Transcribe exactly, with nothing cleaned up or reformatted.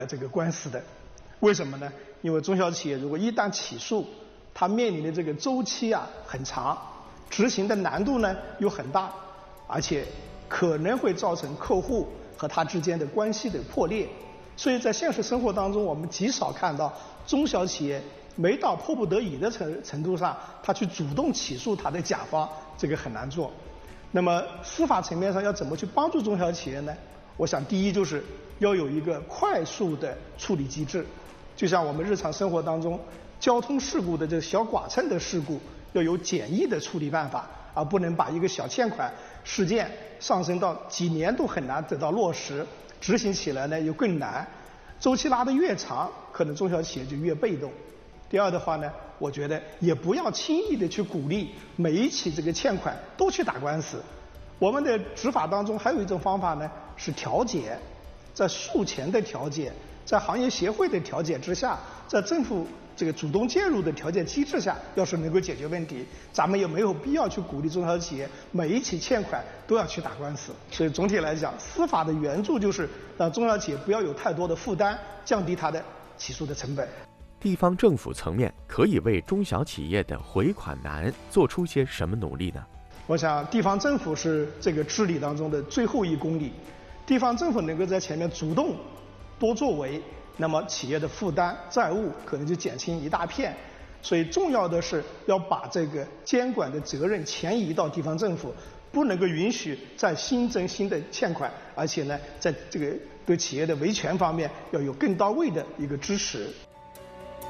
这个官司的。为什么呢？因为中小企业如果一旦起诉，它面临的这个周期啊很长，执行的难度呢又很大，而且可能会造成客户和他之间的关系的破裂。所以在现实生活当中，我们极少看到中小企业没到迫不得已的程程度上，他去主动起诉他的甲方，这个很难做。那么司法层面上要怎么去帮助中小企业呢？我想第一就是要有一个快速的处理机制，就像我们日常生活当中交通事故的这个小剐蹭的事故，要有简易的处理办法，而不能把一个小欠款事件上升到几年都很难得到落实，执行起来呢又更难，周期拉得越长，可能中小企业就越被动。第二的话呢，我觉得也不要轻易的去鼓励每一起这个欠款都去打官司。我们的执法当中还有一种方法呢，是调解，在诉前的调解，在行业协会的调解之下，在政府这个主动介入的调解机制下，要是能够解决问题，咱们也没有必要去鼓励中小企业每一起欠款都要去打官司。所以总体来讲，司法的援助就是让中小企业不要有太多的负担，降低它的起诉的成本。 地方政府层面可以为中小企业的回款难做出些什么努力呢？ 我想地方政府是这个治理当中的最后一公里，地方政府能够在前面主动多作为，那么企业的负担债务可能就减轻一大片。所以重要的是要把这个监管的责任前移到地方政府，不能够允许再新增新的欠款，而且呢，在这个对企业的维权方面要有更到位的一个支持。